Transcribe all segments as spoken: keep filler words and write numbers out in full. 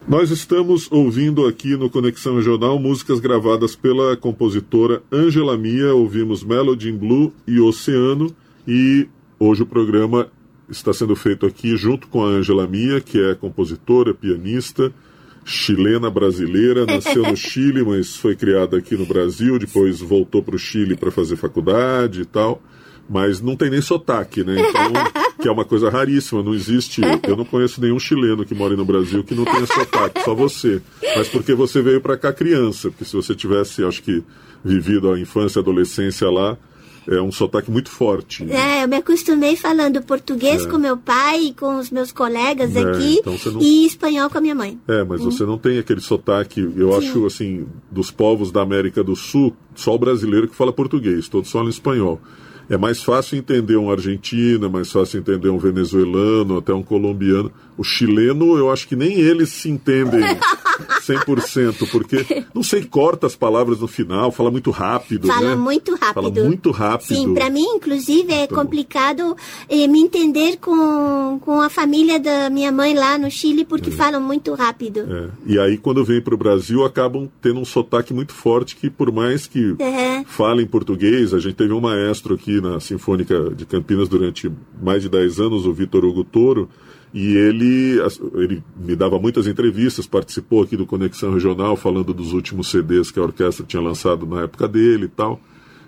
Nós estamos ouvindo aqui no Conexão Regional músicas gravadas pela compositora Ângela Mia. Ouvimos Melody in Blue e Oceano, e hoje o programa está sendo feito aqui junto com a Ângela Mia, que é compositora, pianista, chilena brasileira, nasceu no Chile, mas foi criada aqui no Brasil, depois voltou para o Chile para fazer faculdade e tal. Mas não tem nem sotaque, né? Então, que é uma coisa raríssima, não existe. Eu não conheço nenhum chileno que mora no Brasil que não tenha sotaque, só você. Mas porque você veio para cá criança, porque se você tivesse, acho que, vivido a infância e a adolescência lá, é um sotaque muito forte. É, eu me acostumei falando português é. com meu pai, com os meus colegas é, aqui, então não... e espanhol com a minha mãe. É, mas hum. você não tem aquele sotaque, eu Sim. acho, assim, dos povos da América do Sul, só o brasileiro que fala português, todos falam espanhol. É mais fácil entender um argentino, é mais fácil entender um venezuelano, até um colombiano. O chileno, eu acho que nem eles se entendem cem por cento, porque, não sei, corta as palavras no final, fala muito rápido, Fala né? muito rápido. Fala muito rápido. Sim, para mim, inclusive, é então... complicado eh, me entender com, com a família da minha mãe lá no Chile, porque é. falam muito rápido. É. E aí, quando vem para o Brasil, acabam tendo um sotaque muito forte, que por mais que é. falem português, a gente teve um maestro aqui na Sinfônica de Campinas durante mais de dez anos, o Vitor Hugo Toro, e ele, ele me dava muitas entrevistas, participou aqui do Conexão Regional, falando dos últimos C Ds que a orquestra tinha lançado na época dele e tal.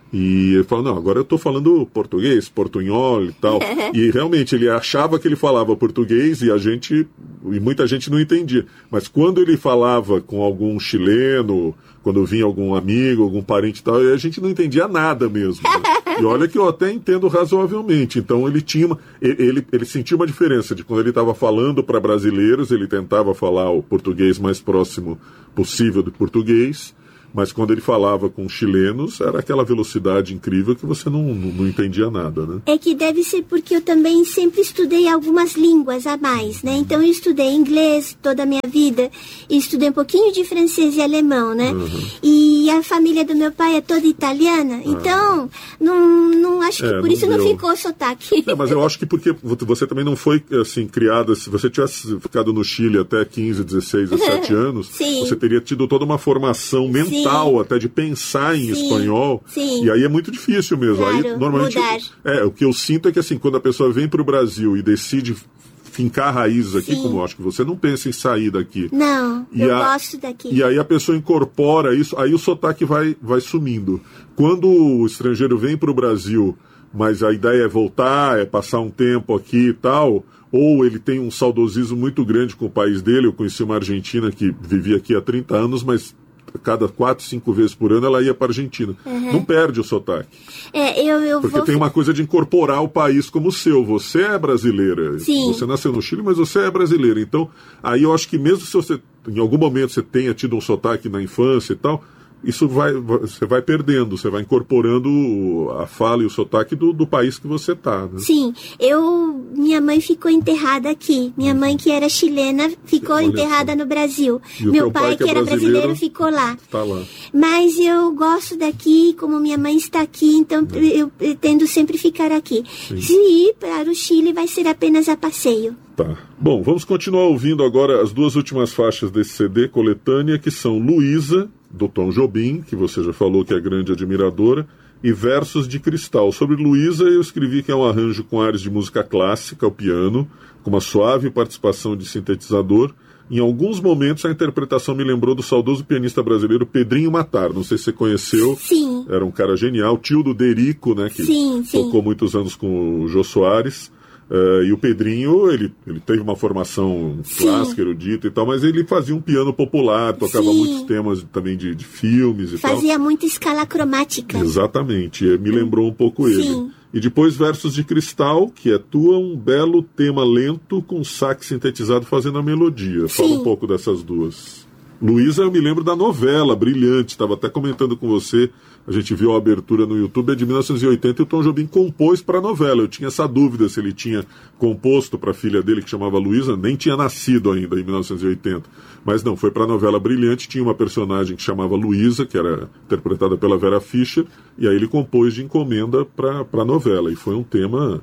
E ele falou, não, agora eu estou falando português, portunhol e tal. E realmente ele achava que ele falava português e a gente, e muita gente não entendia. Mas quando ele falava com algum chileno, quando vinha algum amigo, algum parente e tal, a gente não entendia nada mesmo. Né? E olha que eu até entendo razoavelmente. Então ele tinha uma, ele, ele, ele sentia uma diferença de quando ele estava falando para brasileiros, ele tentava falar o português mais próximo possível do português. Mas quando ele falava com chilenos, era aquela velocidade incrível que você não, não, não entendia nada, né? É que deve ser porque eu também sempre estudei algumas línguas a mais, né? Então eu estudei inglês toda a minha vida, e estudei um pouquinho de francês e alemão, né? Uhum. E a família do meu pai é toda italiana, então ah. não, não acho que é, por não isso deu. Não ficou sotaque. É, mas eu acho que porque você também não foi, assim, criada, se você tivesse ficado no Chile até quinze, dezesseis, dezessete anos, Sim. você teria tido toda uma formação mental, Sim. até de pensar em Sim. espanhol, Sim. e aí é muito difícil mesmo. Claro, aí normalmente mudar. É, o que eu sinto é que assim, quando a pessoa vem para o Brasil e decide fincar raízes aqui, Sim. como eu acho que você não pensa em sair daqui. Não, e eu a, gosto daqui. E aí a pessoa incorpora isso, aí o sotaque vai, vai sumindo. Quando o estrangeiro vem para o Brasil, mas a ideia é voltar, é passar um tempo aqui e tal, ou ele tem um saudosismo muito grande com o país dele. Eu conheci uma argentina que vivia aqui há trinta anos, mas cada quatro, cinco vezes por ano ela ia para a Argentina. Uhum. Não perde o sotaque. É, eu, eu Porque vou... tem uma coisa de incorporar o país como seu. Você é brasileira. Sim. Você nasceu no Chile, mas você é brasileira. Então, aí eu acho que mesmo se você, em algum momento, você tenha tido um sotaque na infância e tal, isso vai, você vai perdendo, você vai incorporando a fala e o sotaque do, do país que você está. Né? Sim, eu, minha mãe ficou enterrada aqui. Minha mãe, que era chilena, ficou Olha enterrada só. no Brasil. E o Meu pai, pai, que, que era brasileiro, brasileiro, ficou lá. Tá lá. Mas eu gosto daqui, como minha mãe está aqui, então hum. eu pretendo sempre ficar aqui. Sim. Se ir para o Chile, vai ser apenas a passeio. Tá. Bom, vamos continuar ouvindo agora as duas últimas faixas desse C D coletânea, que são Luísa, do Tom Jobim, que você já falou que é grande admiradora, e Versos de Cristal. Sobre Luísa, eu escrevi que é um arranjo com ares de música clássica ao piano, com uma suave participação de sintetizador. Em alguns momentos, a interpretação me lembrou do saudoso pianista brasileiro Pedrinho Matar. Não sei se você conheceu. Sim. Era um cara genial, tio do Derico, né, que sim, sim. tocou muitos anos com o Jô Soares. Uh, e o Pedrinho, ele, ele teve uma formação Sim. clássica, erudita e tal, mas ele fazia um piano popular, tocava Sim. muitos temas também de, de filmes e fazia tal. Fazia muita escala cromática. Exatamente, me lembrou um pouco Sim. ele. E depois Versos de Cristal, que atua um belo tema lento com sax sintetizado fazendo a melodia. Sim. Fala um pouco dessas duas. Luísa, eu me lembro da novela Brilhante, estava até comentando com você, a gente viu a abertura no YouTube, é de mil novecentos e oitenta, e o Tom Jobim compôs para a novela. Eu tinha essa dúvida se ele tinha composto para a filha dele, que chamava Luísa, nem tinha nascido ainda em mil novecentos e oitenta. Mas não, foi para a novela Brilhante, tinha uma personagem que chamava Luísa, que era interpretada pela Vera Fischer, e aí ele compôs de encomenda para a novela, e foi um tema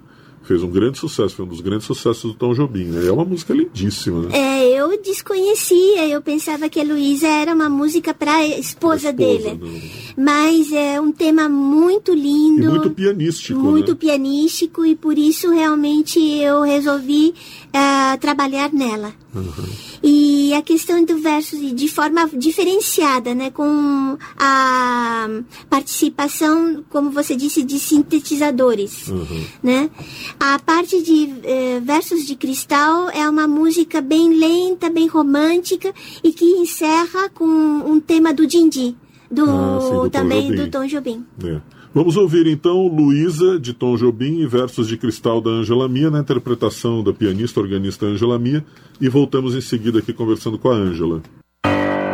fez um grande sucesso, foi um dos grandes sucessos do Tom Jobim, né? É uma música lindíssima, né? É, eu desconhecia, eu pensava que a Luísa era uma música para a esposa, esposa dele. Não. Mas é um tema muito lindo. E muito pianístico, Muito né? pianístico, e por isso realmente eu resolvi uh, trabalhar nela. Uhum. E a questão do verso de forma diferenciada, né, com a participação, como você disse, de sintetizadores, uhum. né? A parte de eh, Versos de Cristal é uma música bem lenta, bem romântica, e que encerra com um tema do Dindi, do, ah, sim, do também do Tom Jobim. É. Vamos ouvir então Luísa, de Tom Jobim, e Versos de Cristal, da Ângela Mia, na interpretação da pianista organista Ângela Mia, e voltamos em seguida aqui conversando com a Ângela.